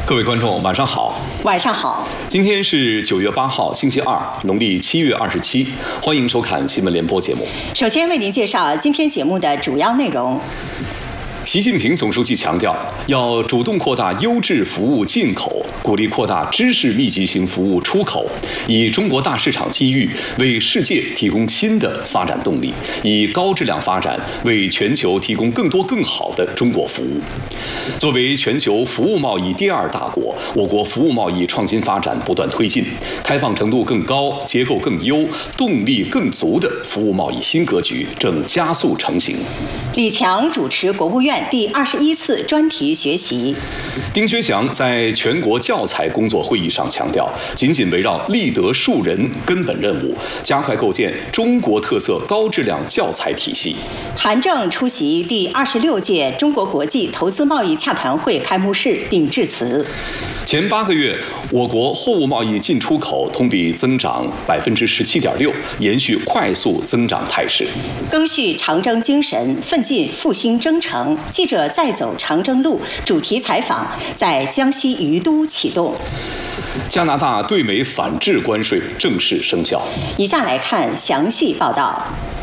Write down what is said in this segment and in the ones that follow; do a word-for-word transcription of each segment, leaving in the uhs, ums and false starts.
各位观众，晚上好。 晚上好。 今天是九月八号，星期二，农历七月二十七。欢迎收看新闻联播节目。 首先为您介绍今天节目的主要内容。 习近平总书记强调，要主动扩大优质服务进口，鼓励扩大知识密集型服务出口，以中国大市场机遇为世界提供新的发展动力，以高质量发展为全球提供更多更好的中国服务。作为全球服务贸易第二大国，我国服务贸易创新发展不断推进，开放程度更高、结构更优、动力更足的服务贸易新格局正加速成型。 李强主持国务院第二十一次专题学习。 丁薛祥在全国教材工作会议上强调，紧紧围绕立德树人根本任务，加快构建中国特色高质量教材体系。 韩正出席第二十六届中国国际投资贸易洽谈会开幕式并致辞。 前八个月，我国货物贸易进出口同比增长百分之十七点六，延续快速增长态势。 赓续长征精神，奋进复兴征程。记者再走长征路主题采访在江西于都启动。 加拿大对美反制关税正式生效。 以下来看详细报道。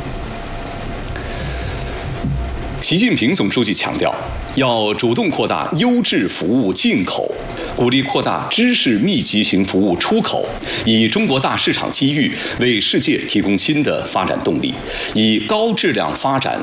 习近平总书记强调，要主动扩大优质服务进口，鼓励扩大知识密集型服务出口，以中国大市场机遇为世界提供新的发展动力，以高质量发展